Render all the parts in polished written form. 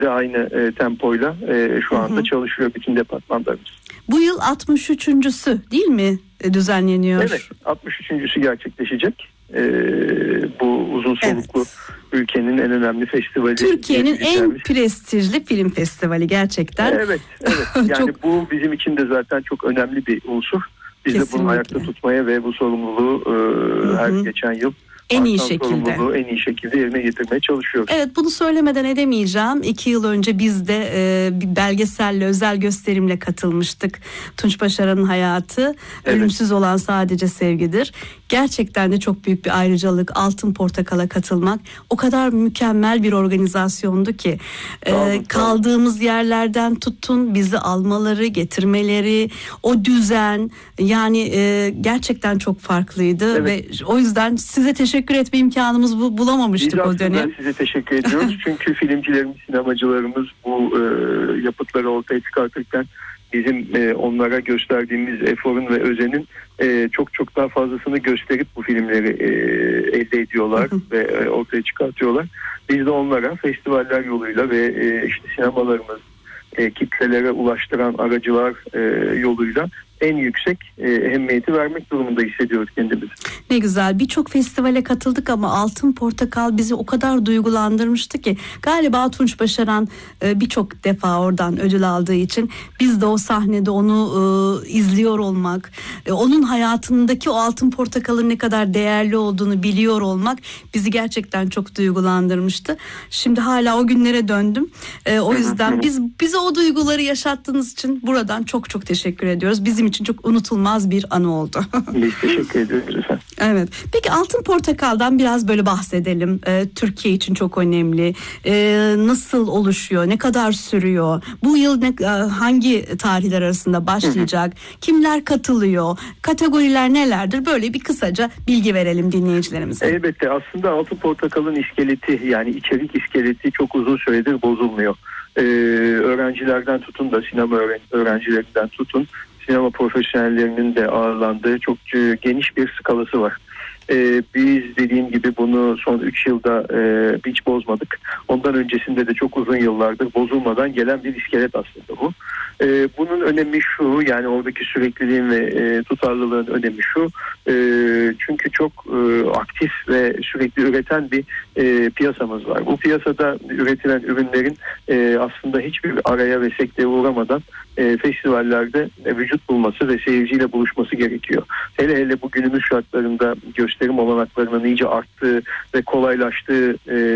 de aynı tempoyla şu anda çalışıyor bütün departmanlarımız. Bu yıl 63.'sü değil mi düzenleniyor? Evet, 63.'sü gerçekleşecek. Bu uzun soluklu ülkenin en önemli festivali. Türkiye'nin en prestijli film festivali gerçekten. Evet. Yani bu bizim için de zaten çok önemli bir unsur. Biz de bunu ayakta tutmaya ve bu sorumluluğu her geçen yıl en iyi şekilde yerine getirmeye çalışıyoruz. Evet, bunu söylemeden edemeyeceğim. 2 yıl önce biz de bir belgeselle, özel gösterimle katılmıştık. Tunç Başaran'ın hayatı, ölümsüz olan sadece sevgidir. Gerçekten de çok büyük bir ayrıcalık Altın Portakal'a katılmak. O kadar mükemmel bir organizasyondu ki kaldığımız yerlerden tutun bizi almaları, getirmeleri, o düzen, yani gerçekten çok farklıydı ve o yüzden size teşekkür etme imkanımız bulamamıştık o dönem. Biz size teşekkür ediyoruz. Çünkü filmcilerimiz, sinemacılarımız bu yapıtları ortaya çıkartırken bizim onlara gösterdiğimiz eforun ve özenin çok daha fazlasını gösterip bu filmleri elde ediyorlar ve ortaya çıkartıyorlar. Biz de onlara festivaller yoluyla ve işte sinemalarımız kitlelere ulaştıran aracılar yoluyla en yüksek ehemmiyeti vermek durumunda hissediyoruz kendimizi. Ne güzel. Birçok festivale katıldık ama Altın Portakal bizi o kadar duygulandırmıştı ki galiba Tunç Başaran birçok defa oradan ödül aldığı için biz de o sahnede onu izliyor olmak, onun hayatındaki o Altın Portakal'ın ne kadar değerli olduğunu biliyor olmak bizi gerçekten çok duygulandırmıştı. Şimdi hala o günlere döndüm. O yüzden bize o duyguları yaşattığınız için buradan çok teşekkür ediyoruz. Bizim için çok unutulmaz bir anı oldu. Biz teşekkür ediyoruz efendim. Evet. Peki Altın Portakal'dan biraz böyle bahsedelim. Türkiye için çok önemli. Nasıl oluşuyor? Ne kadar sürüyor? Bu yıl hangi tarihler arasında başlayacak? Kimler katılıyor? Kategoriler nelerdir? Böyle bir kısaca bilgi verelim dinleyicilerimize. Elbette. Aslında Altın Portakal'ın iskeleti, yani içerik iskeleti çok uzun süredir bozulmuyor. Öğrencilerden tutun da sinema öğrencilerinden tutun, sinema profesyonellerinin de ağırlandığı çok geniş bir skalası var. Biz dediğim gibi bunu son 3 yılda hiç bozmadık. Ondan öncesinde de çok uzun yıllardır bozulmadan gelen bir iskelet aslında bu. Bunun önemi şu, yani oradaki sürekliliğin ve tutarlılığın önemi şu. Çünkü çok aktif ve sürekli üreten bir piyasamız var. Bu piyasada üretilen ürünlerin aslında hiçbir araya ve sekteye uğramadan festivallerde vücut bulması ve seyirciyle buluşması gerekiyor. Hele bu günümüz şartlarında gösterim olanaklarının iyice arttığı ve kolaylaştığı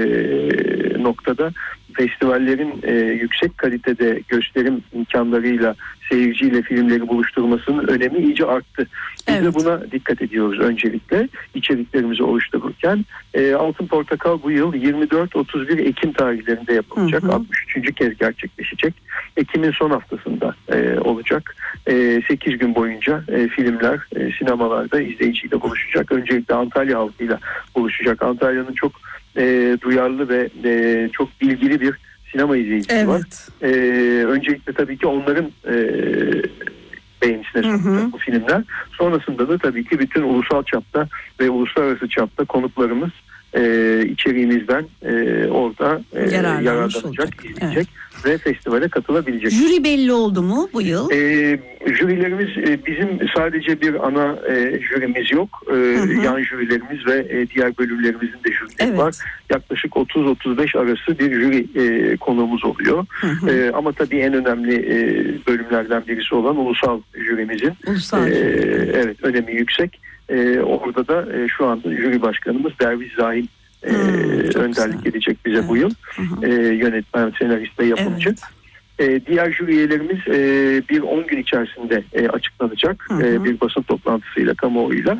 noktada festivallerin yüksek kalitede gösterim imkanlarıyla seyirciyle filmleri buluşturmasının önemi iyice arttı. Biz de buna dikkat ediyoruz öncelikle içeriklerimizi oluştururken. Altın Portakal bu yıl 24-31 Ekim tarihlerinde yapılacak. 63. kez gerçekleşecek. Ekim'in son haftasında olacak. 8 gün boyunca filmler sinemalarda izleyiciyle buluşacak. Öncelikle Antalya halkıyla buluşacak. Antalya'nın çok duyarlı ve çok bilgili bir sinema izleyicisi var. Öncelikle tabii ki onların beğenisine sunacak bu filmler. Sonrasında da tabii ki bütün ulusal çapta ve uluslararası çapta konuklarımız içeriğimizden orada yararlanacak, izleyecek ve festivale katılabilecek. Jüri belli oldu mu bu yıl? Jürilerimiz bizim sadece bir ana jürimiz yok. Yan jürilerimiz ve diğer bölümlerimizin de jürileri var. Yaklaşık 30-35 arası bir jüri konuğumuz oluyor. Ama tabii en önemli bölümlerden birisi olan ulusal jürimizin önemi yüksek. Orada da şu anda jüri başkanımız Derviş Zahil önderlik edecek bize bu yıl. Yönetmen, senarist ve yapımcı. Diğer jüri üyelerimiz bir 10 gün içerisinde açıklanacak bir basın toplantısıyla, kamuoyuyla.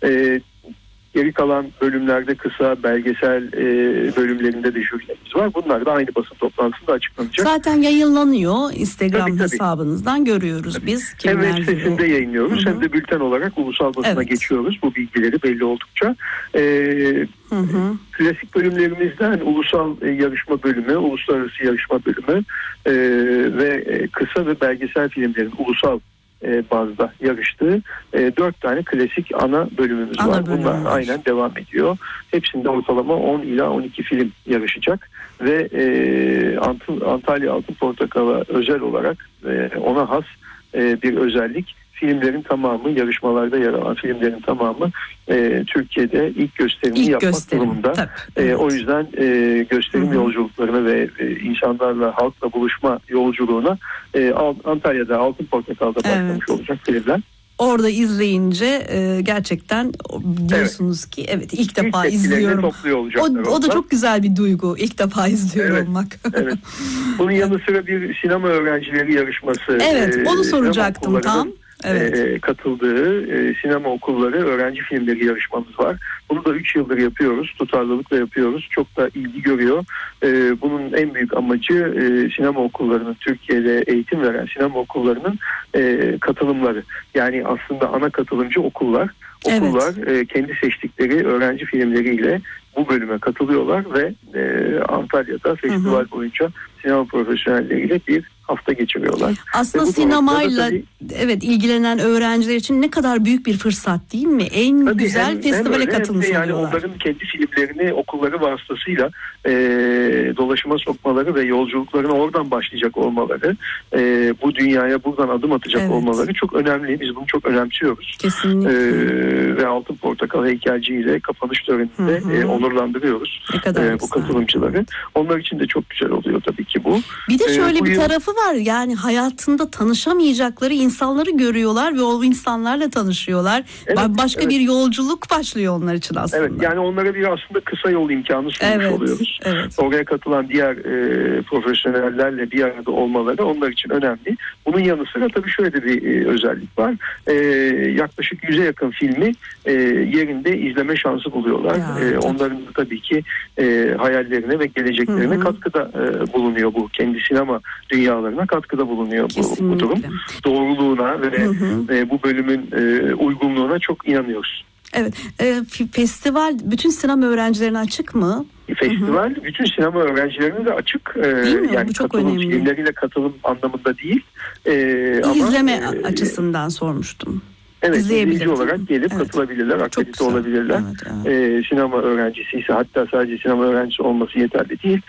Geri kalan bölümlerde kısa belgesel bölümlerinde de jürilerimiz var. Bunlar da aynı basın toplantısında açıklanacak. Zaten yayınlanıyor. Instagram hesabınızdan görüyoruz biz. Hem sitesinde yayınlıyoruz hem de bülten olarak ulusal basına geçiyoruz. Bu bilgileri belli oldukça. Klasik bölümlerimizden ulusal yarışma bölümü, uluslararası yarışma bölümü ve kısa ve belgesel filmlerin ulusal bazda yarıştığı 4 tane klasik ana bölümümüz var. Bunlar aynen devam ediyor. Hepsinde ortalama 10 ila 12 film yarışacak ve Antalya Altın Portakal'a özel olarak ona has bir özellik. Filmlerin tamamı, yarışmalarda yer alan filmlerin tamamı Türkiye'de ilk gösterimini yapmak durumunda. O yüzden gösterim yolculuklarına ve insanlarla, halkla buluşma yolculuğuna Antalya'da Altın Portakal'da başlamış olacak filmler. Orada izleyince gerçekten diyorsunuz ki evet ilk defa izliyorum. O da çok güzel bir duygu. İlk defa izliyor olmak. Evet. Bunun yanı sıra bir sinema öğrencileri yarışması. Evet, onu soracaktım tam. Katıldığı sinema okulları öğrenci filmleri yarışmamız var. Bunu da 3 yıldır yapıyoruz. Tutarlılıkla yapıyoruz. Çok da ilgi görüyor. Bunun en büyük amacı sinema okullarının, Türkiye'de eğitim veren sinema okullarının katılımları. Yani aslında ana katılımcı okullar. Okullar kendi seçtikleri öğrenci filmleriyle bu bölüme katılıyorlar ve Antalya'da festival boyunca sinema profesyonelleriyle bir hafta geçiriyorlar. Aslında sinemayla ilgilenen öğrenciler için ne kadar büyük bir fırsat değil mi? En güzel festivale katılmış oluyorlar. Yani onların kendi filmlerini okulları vasıtasıyla dolaşıma sokmaları ve yolculuklarına oradan başlayacak olmaları, bu dünyaya buradan adım atacak olmaları çok önemli. Biz bunu çok önemsiyoruz. Kesinlikle. Ve Altın Portakal heykelciyle kapanış töreninde onurlandırıyoruz bu katılımcıları. Onlar için de çok güzel oluyor tabii ki bu. Bir de şöyle bir tarafı var. Yani hayatında tanışamayacakları insanları görüyorlar ve o insanlarla tanışıyorlar. Başka bir yolculuk başlıyor onlar için aslında. Evet, yani onlara bir aslında kısa yol imkanı sunmuş oluyoruz. Evet. Oraya katılan diğer profesyonellerle bir arada olmaları onlar için önemli. Bunun yanı sıra tabii şöyle bir özellik var. Yaklaşık 100'e yakın filmi yerinde izleme şansı buluyorlar. Onların da tabii ki hayallerine ve geleceklerine katkıda bulunuyor bu. Kendi sinema dünyalarına katkıda bulunuyor bu durum. Doğruluğuna ve bu bölümün uygunluğuna çok inanıyoruz. Evet. Festival bütün sinema öğrencilerine açık mı? Festival bütün sinema öğrencilerine de açık. Yani bu çok katılım önemli. Filmleriyle katılım anlamında değil. İzleme açısından sormuştum. Evet, izleyici olarak gelip katılabilirler, akredite olabilirler. Sinema öğrencisi ise, hatta sadece sinema öğrencisi olması yeterli değil.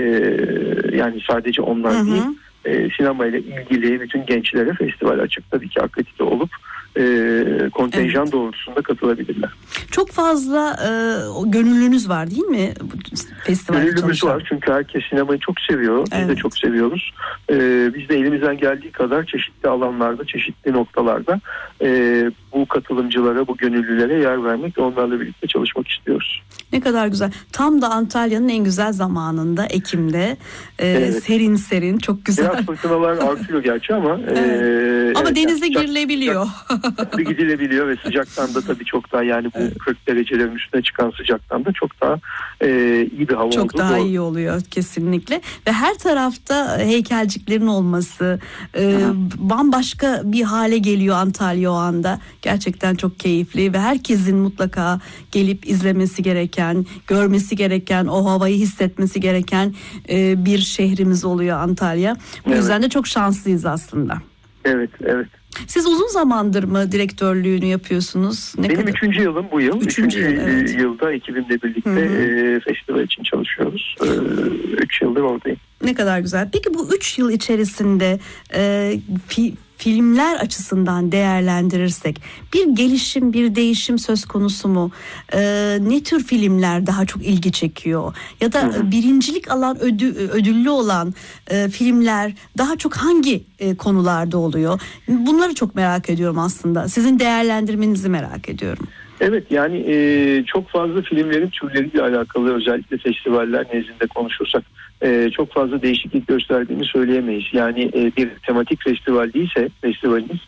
Yani sadece onlar değil. Sinema ile ilgili bütün gençlere festival açık, tabii ki akredite olup kontenjan doğrultusunda katılabilirler. Çok fazla gönüllünüz var değil mi? Gönüllümüz var çünkü herkes sinemayı çok seviyor. Biz de çok seviyoruz. Biz de elimizden geldiği kadar çeşitli alanlarda, çeşitli noktalarda bu katılımcılara, bu gönüllülere yer vermek ve onlarla birlikte çalışmak istiyoruz. Ne kadar güzel. Tam da Antalya'nın en güzel zamanında, Ekim'de. Serin serin, çok güzel. Biraz fırtınalar artıyor gerçi ama ama denize girilebiliyor. Gidilebiliyor ve sıcaktan da tabii çok daha, yani bu 40 derecelerin üstüne çıkan sıcaktan da çok daha iyi bir hava çok oldu. Daha iyi oluyor kesinlikle. Ve her tarafta heykelciklerin olması bambaşka bir hale geliyor Antalya o anda. Gerçekten çok keyifli ve herkesin mutlaka gelip izlemesi gereken, görmesi gereken, o havayı hissetmesi gereken bir şehrimiz oluyor Antalya. Bu yüzden de çok şanslıyız aslında. Evet. Siz uzun zamandır mı direktörlüğünü yapıyorsunuz? Benim 3. yılım bu yıl. 3. yılda ekibimle birlikte festival için çalışıyoruz. 3 yıldır oradayım. Ne kadar güzel. Peki bu 3 yıl içerisinde filmler açısından değerlendirirsek bir gelişim, bir değişim söz konusu mu? Ne tür filmler daha çok ilgi çekiyor? Ya da birincilik alan, ödüllü olan filmler daha çok hangi konularda oluyor? Bunları çok merak ediyorum aslında. Sizin değerlendirmenizi merak ediyorum. Evet, yani çok fazla filmlerin türleriyle alakalı, özellikle festivaller nezdinde konuşursak çok fazla değişiklik gösterdiğini söyleyemeyiz. Yani bir tematik festival değilse festivalimiz,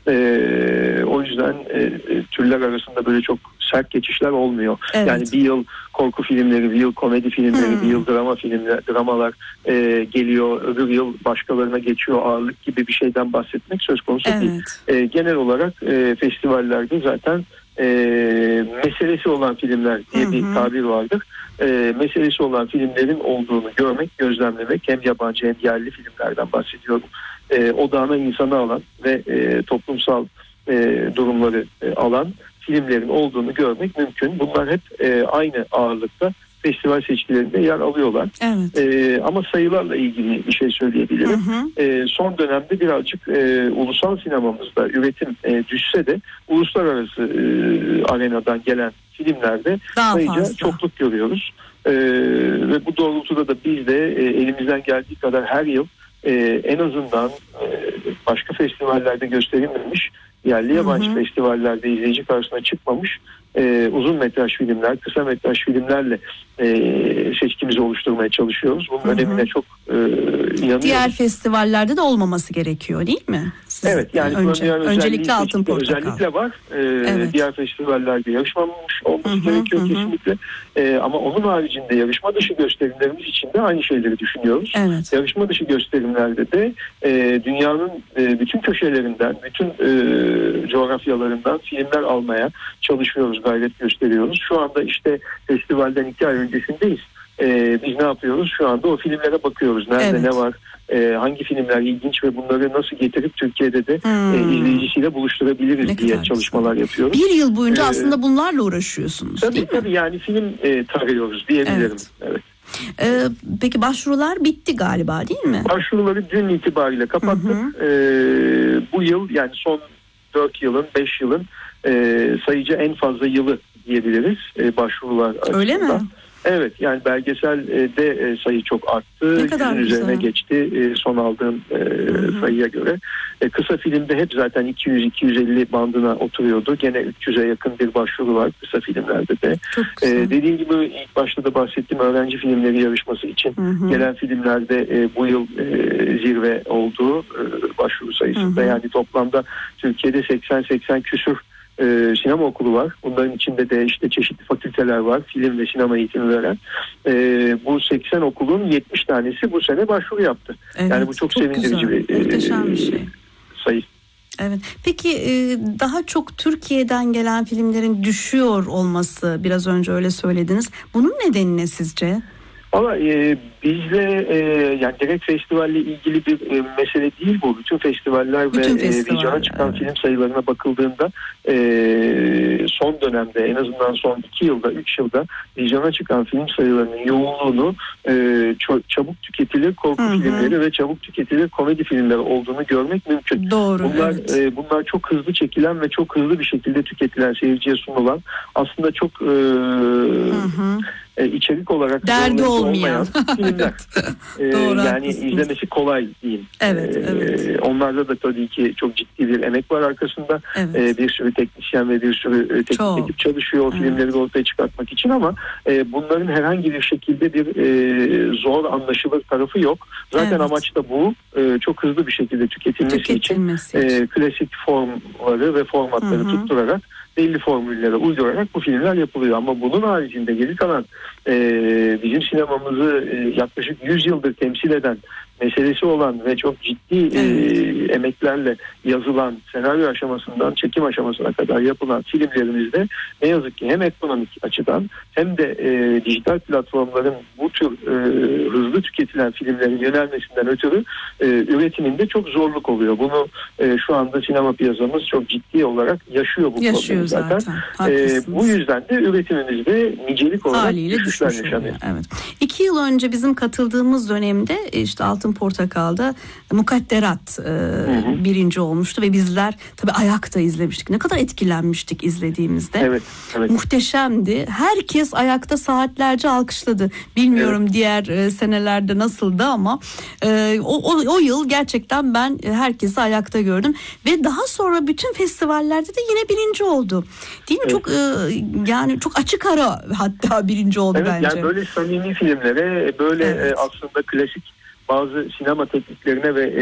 o yüzden türler arasında böyle çok sert geçişler olmuyor. Evet. Yani bir yıl korku filmleri, bir yıl komedi filmleri, bir yıl dramalar geliyor. Öbür yıl başkalarına geçiyor, ağırlık gibi bir şeyden bahsetmek söz konusu değil. Genel olarak festivallerde zaten meselesi olan filmler diye bir tabir vardır. Meselesi olan filmlerin olduğunu görmek, gözlemlemek, hem yabancı hem yerli filmlerden bahsediyorum. Odağına insanı alan ve toplumsal durumları alan filmlerin olduğunu görmek mümkün. Bunlar hep aynı ağırlıkta festival seçkilerinde yer alıyorlar. Evet. Ama sayılarla ilgili bir şey söyleyebilirim. Son dönemde birazcık ulusal sinemamızda üretim düşse de uluslararası arenadan gelen filmlerde sayıca çokluk görüyoruz. Ve bu doğrultuda da biz de elimizden geldiği kadar her yıl en azından başka festivallerde gösterilmemiş, yerli yabancı festivallerde izleyici karşısına çıkmamış uzun metraj filmler, kısa metraj filmlerle seçkimizi oluşturmaya çalışıyoruz. Bunun önemine çok inanıyorum. Diğer festivallerde de olmaması gerekiyor değil mi? Evet, yani öncelikle Altın Portakal. Özellikle var. Evet. Diğer festivallerde yarışmamış olması gerekiyor kesinlikle. Ama onun haricinde yarışma dışı gösterimlerimiz için de aynı şeyleri düşünüyoruz. Evet. Yarışma dışı gösterimlerde de dünyanın bütün köşelerinden, bütün coğrafyalarından filmler almaya çalışıyoruz, gayret gösteriyoruz. Şu anda işte festivalden 2 ay öncesindeyiz. Biz ne yapıyoruz? Şu anda o filmlere bakıyoruz. Nerede ne var? Hangi filmler ilginç ve bunları nasıl getirip Türkiye'de de izleyicisiyle buluşturabiliriz ne diye çalışmalar yapıyoruz. Bir yıl boyunca aslında bunlarla uğraşıyorsunuz. Tabii yani film tarıyoruz diyebilirim. Evet. Peki başvurular bitti galiba değil mi? Başvuruları dün itibariyle kapattık. Bu yıl, yani son 4 yılın 5 yılın sayıca en fazla yılı diyebiliriz başvurular açısından. Öyle mi? Evet, yani belgeselde sayı çok arttı. 100'ün üzerine geçti son aldığım sayıya göre. Kısa filmde hep zaten 200-250 bandına oturuyordu. Gene 300'e yakın bir başvuru var kısa filmlerde de. Dediğim gibi ilk başta da bahsettiğim öğrenci filmleri yarışması için gelen filmlerde bu yıl zirve oldu başvuru sayısında. Yani toplamda Türkiye'de 80 küsur sinema okulu var. Bunların içinde de işte çeşitli fakülteler var. Film ve sinema eğitimi veren. Bu 80 okulun 70 tanesi bu sene başvuru yaptı. Evet, yani bu çok sevindirici bir sayı. Evet. Peki daha çok Türkiye'den gelen filmlerin düşüyor olması, biraz önce öyle söylediniz. Bunun nedeni ne sizce? Ama bizle yani direkt festivalle ilgili bir mesele değil bu. Bütün festivaller ve vizyona çıkan film sayılarına bakıldığında son dönemde, en azından son 2 yılda 3 yılda vizyona çıkan film sayılarının yoğunluğunu çabuk tüketilir korku filmleri ve çabuk tüketilir komedi filmleri olduğunu görmek mümkün. Doğru. Bunlar çok hızlı çekilen ve çok hızlı bir şekilde tüketilen, seyirciye sunulan, aslında çok içerik olarak derdi olmayan filmler. Yani izlemesi kolay diyeyim. Evet. Onlarda da tabii ki çok ciddi bir emek var arkasında. Bir sürü teknisyen ve bir sürü teknik ekip çalışıyor o filmleri de ortaya çıkartmak için, ama bunların herhangi bir şekilde bir zor anlaşılır tarafı yok. Zaten amaç da bu. Çok hızlı bir şekilde tüketilmesi için klasik formları ve formatları tutturarak, belli formüllere uydurarak bu filmler yapılıyor. Ama bunun haricinde geri kalan bizim sinemamızı yaklaşık 100 yıldır temsil eden, meselesi olan ve çok ciddi emeklerle yazılan, senaryo aşamasından çekim aşamasına kadar yapılan filmlerimizde ne yazık ki hem ekonomik açıdan hem de dijital platformların bu tür hızlı tüketilen filmlerin yönelmesinden ötürü üretiminde çok zorluk oluyor. Bunu şu anda sinema piyasamız çok ciddi olarak yaşıyor bu problemi zaten. Bu yüzden de üretimimizde nicelik olarak düşüşler yaşanıyor. Evet. 2 yıl önce bizim katıldığımız dönemde işte Altın Portakal'da Mukadderat birinci olmuştu ve bizler tabii ayakta izlemiştik. Ne kadar etkilenmiştik izlediğimizde. Evet. Muhteşemdi. Herkes ayakta saatlerce alkışladı. Bilmiyorum diğer senelerde nasıldı ama o yıl gerçekten ben herkesi ayakta gördüm ve daha sonra bütün festivallerde de yine birinci oldu. Değil mi? Çok yani çok açık ara hatta birinci oldu bence. Yani böyle samimi filmlere, böyle aslında klasik bazı sinema tekniklerine ve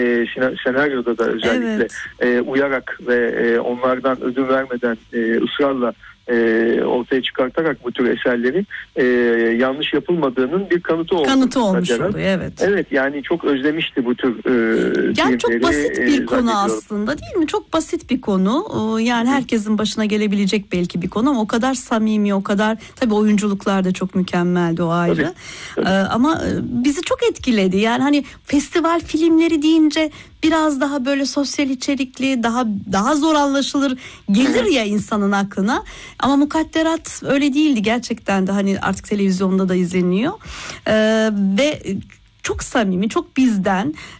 senaryoda da özellikle uyarak ve onlardan ödün vermeden ısrarla ortaya çıkartarak bu tür eserleri yanlış yapılmadığının bir kanıtı olmuş oluyor. Evet. Evet, yani çok özlemişti bu tür yani çok basit bir konu aslında, değil mi? Çok basit bir konu. Yani herkesin başına gelebilecek belki bir konu ama o kadar samimi, o kadar, tabii oyunculuklar da çok mükemmeldi, o ayrı. Tabii. Ama bizi çok etkiledi. Yani hani festival filmleri deyince biraz daha böyle sosyal içerikli, daha zor anlaşılır gelir ya insanın aklına. Ama Mukadderat öyle değildi gerçekten de, hani artık televizyonda da izleniyor. Ve çok samimi, çok bizden.